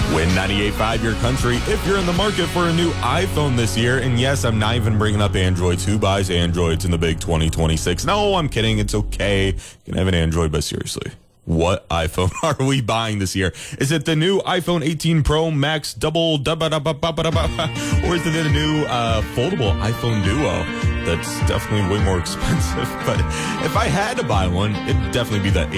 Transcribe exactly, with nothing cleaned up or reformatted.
Win ninety-eight point five your country if you're in the market for a new iPhone this year. And yes, I'm not even bringing up Androids. Who buys Androids in the big twenty twenty-six? No, I'm kidding. It's okay. You can have an Android, but seriously, what iPhone are we buying this year? Is it the new iPhone eighteen Pro Max double, double, double, double, double, or is it the new uh, foldable iPhone Duo? That's definitely way more expensive. But if I had to buy one, it'd definitely be the